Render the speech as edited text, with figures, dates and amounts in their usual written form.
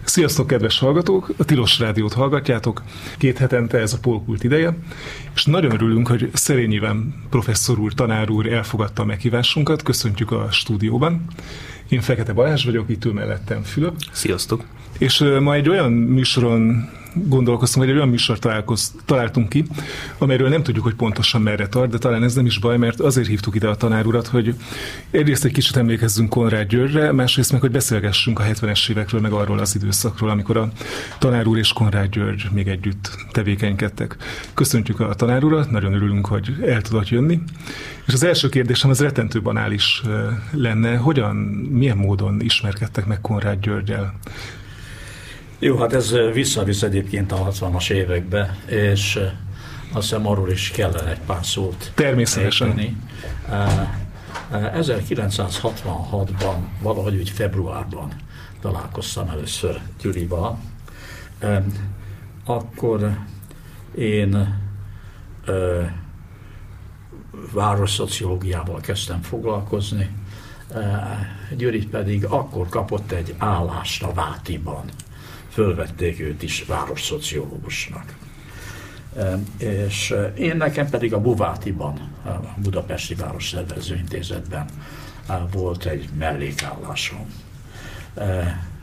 Sziasztok, kedves hallgatók! A Tilos Rádiót hallgatjátok. 2 hetente ez a Polkult ideje, és nagyon örülünk, hogy Szerény Iván professzor úr, tanár úr elfogadta a meghívásunkat. Köszöntjük a stúdióban. Én Fekete Balázs vagyok, itt ül mellettem Fülöp. Sziasztok! És ma egy olyan műsoron gondolkoztam, hogy egy olyan műsort találtunk ki, amelyről nem tudjuk, hogy pontosan merre tart, de talán ez nem is baj, mert azért hívtuk ide a tanár urat, hogy egyrészt egy kicsit emlékezzünk Konrád Györgyre, másrészt meg, hogy beszélgessünk a 70-es évekről, meg arról az időszakról, amikor a tanár úr és Konrád György még együtt tevékenykedtek. Köszöntjük a tanár urat, nagyon örülünk, hogy el tudott jönni. És az első kérdésem az rettentő banális lenne, milyen módon ismerkedtek meg Konrád Györggyel? Jó, hát ez visszavisz egyébként a 60-as évekbe, és azt hiszem arról is kellene egy pár szót. Természetesen. 1966-ban, valahogy úgy februárban találkoztam először Gyurival. Akkor én városszociológiával kezdtem foglalkozni, Gyuri pedig akkor kapott egy állást a Vátiban. Fölvették őt is városszociológusnak. És én nekem pedig a Buvátiban, a Budapesti Városszervező Intézetben volt egy mellékállásom.